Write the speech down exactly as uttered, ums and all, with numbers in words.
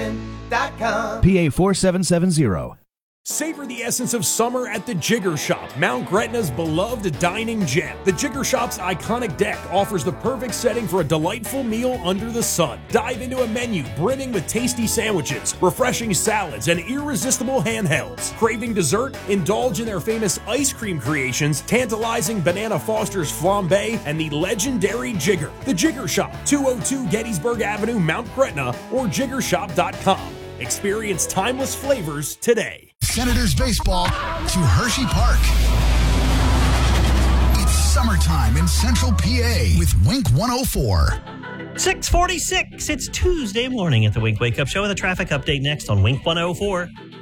kitchen dot com. P A four seven seven zero. Savor the essence of summer at the Jigger Shop, Mount Gretna's beloved dining gem. The Jigger Shop's iconic deck offers the perfect setting for a delightful meal under the sun. Dive into a menu brimming with tasty sandwiches, refreshing salads, and irresistible handhelds. Craving dessert? Indulge in their famous ice cream creations, tantalizing Banana Foster's flambe, and the legendary Jigger. The Jigger Shop, two oh two Gettysburg Avenue, Mount Gretna, or jigger shop dot com. Experience timeless flavors today. Senators baseball to Hershey Park. It's summertime in Central P A with Wink one oh four. six forty-six. It's Tuesday morning at the Wink Wake Up Show with a traffic update next on Wink one oh four.